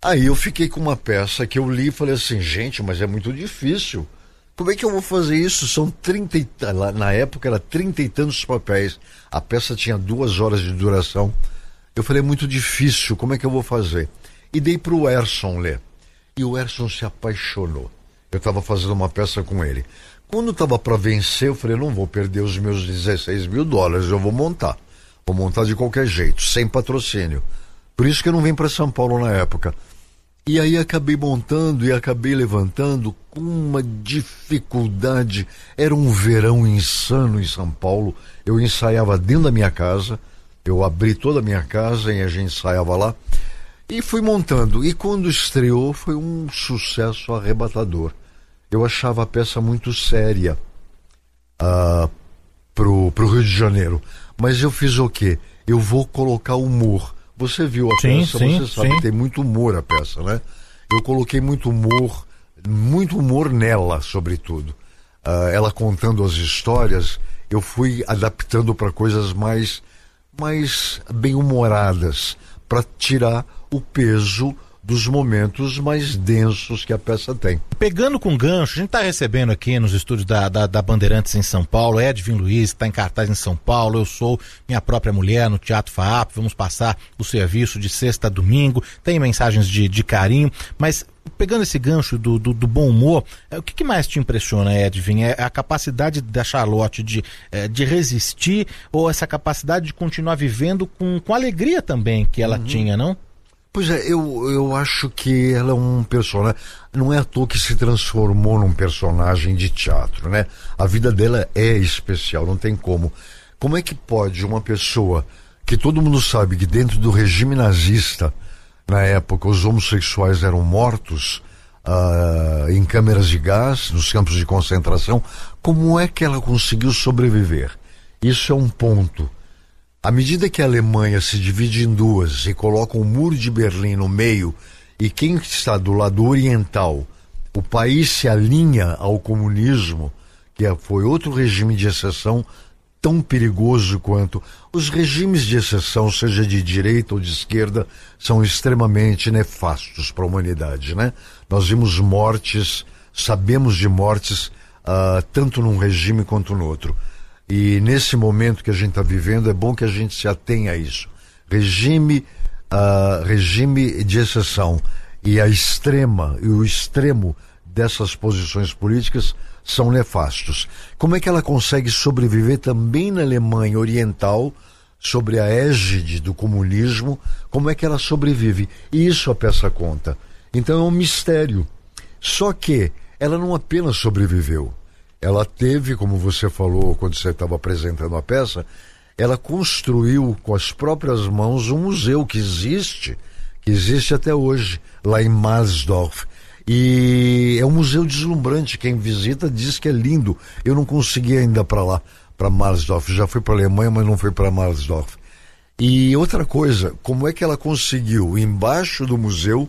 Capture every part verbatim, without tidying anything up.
Aí eu fiquei com uma peça que eu li e falei assim, gente, mas é muito difícil. Como é que eu vou fazer isso? São trinta e, na época era trinta e tantos papéis. A peça tinha duas horas de duração. Eu falei, é muito difícil, como é que eu vou fazer? E dei pro Erson ler. E o Erson se apaixonou. Eu estava fazendo uma peça com ele. Quando estava para vencer, eu falei, não vou perder os meus dezesseis mil dólares, eu vou montar. Vou montar de qualquer jeito, sem patrocínio. Por isso que eu não vim para São Paulo na época. E aí acabei montando e acabei levantando com uma dificuldade. Era um verão insano em São Paulo. Eu ensaiava dentro da minha casa. Eu abri toda a minha casa e a gente ensaiava lá. E fui montando. E quando estreou foi um sucesso arrebatador. Eu achava a peça muito séria uh, pro, pro Rio de Janeiro. Mas eu fiz o quê? Eu vou colocar humor. Você viu a sim, peça, sim, você sabe sim. que tem muito humor a peça, né? Eu coloquei muito humor, muito humor nela, sobretudo. Uh, ela contando as histórias, eu fui adaptando para coisas mais, mais bem-humoradas, para tirar o peso dos momentos mais densos que a peça tem. Pegando com gancho, a gente está recebendo aqui nos estúdios da, da, da Bandeirantes em São Paulo, Edvin Luiz, que está em cartaz em São Paulo, eu sou Minha Própria Mulher no Teatro FAAP, vamos passar o serviço de sexta a domingo, tem mensagens de, de carinho, mas pegando esse gancho do, do, do bom humor, é, o que, que mais te impressiona, Edvin? É a capacidade da Charlotte de, é, de resistir ou essa capacidade de continuar vivendo com, com alegria também que ela uhum. tinha, não? Pois é, eu, eu acho que ela é um personagem, não é à toa que se transformou num personagem de teatro, né? A vida dela é especial, não tem como. Como é que pode uma pessoa que todo mundo sabe que dentro do regime nazista, na época, os homossexuais eram mortos uh, em câmeras de gás, nos campos de concentração, como é que ela conseguiu sobreviver? Isso é um ponto. À medida que a Alemanha se divide em duas e coloca o muro de Berlim no meio, e quem está do lado oriental, o país se alinha ao comunismo, que foi outro regime de exceção tão perigoso quanto os regimes de exceção, seja de direita ou de esquerda, são extremamente nefastos para a humanidade, né? Nós vimos mortes, sabemos de mortes, uh, tanto num regime quanto no outro. E nesse momento que a gente está vivendo, é bom que a gente se atenha a isso. Regime, uh, regime de exceção e a extrema, e o extremo dessas posições políticas são nefastos. Como é que ela consegue sobreviver também na Alemanha Oriental, sobre a égide do comunismo? Como é que ela sobrevive? E isso a peça conta. Então é um mistério. Só que ela não apenas sobreviveu. Ela teve, como você falou quando você estava apresentando a peça, ela construiu com as próprias mãos um museu que existe, que existe até hoje, lá em Marsdorf. E é um museu deslumbrante, quem visita diz que é lindo. Eu não consegui ainda para lá, para Marsdorf, já fui para a Alemanha, mas não fui para Marsdorf. E outra coisa, como é que ela conseguiu, embaixo do museu,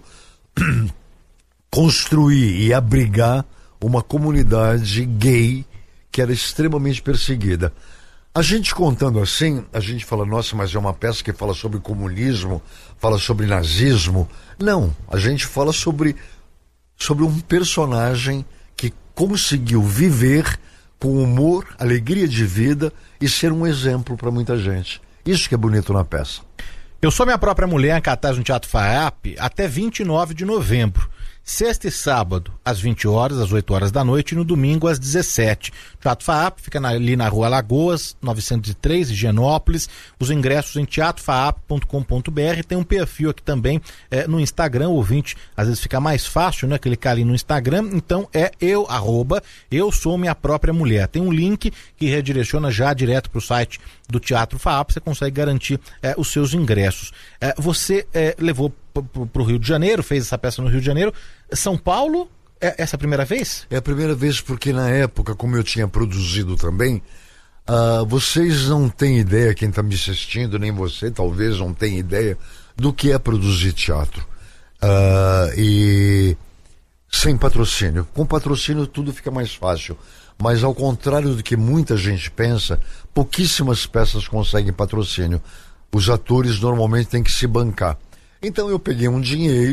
construir e abrigar uma comunidade gay que era extremamente perseguida. A gente contando assim, a gente fala, nossa, mas é uma peça que fala sobre comunismo, fala sobre nazismo. Não, a gente fala sobre, sobre um personagem que conseguiu viver com humor, alegria de vida e ser um exemplo para muita gente. Isso que é bonito na peça. Eu Sou Minha Própria Mulher, em cartaz no Teatro FAAP, até vinte e nove de novembro. Sexta e sábado, às vinte horas, às oito horas da noite, e no domingo, às dezessete. O Teatro FAAP fica na, ali na Rua Lagoas, novecentos e três, Higienópolis. Os ingressos em teatro faap ponto com ponto br. Tem um perfil aqui também é, no Instagram, o ouvinte, às vezes fica mais fácil, né, clicar ali no Instagram. Então é eu, arroba, eu sou minha própria mulher. Tem um link que redireciona já direto para o site do Teatro FAAP, você consegue garantir é, os seus ingressos. É, você é, levou para o Rio de Janeiro, fez essa peça no Rio de Janeiro. São Paulo, é essa a primeira vez? É a primeira vez porque na época, como eu tinha produzido também, uh, vocês não têm ideia, quem está me assistindo, nem você talvez não tenha ideia do que é produzir teatro. Uh, e sem patrocínio. Com patrocínio tudo fica mais fácil. Mas ao contrário do que muita gente pensa, pouquíssimas peças conseguem patrocínio. Os atores normalmente têm que se bancar. Então eu peguei um dinheiro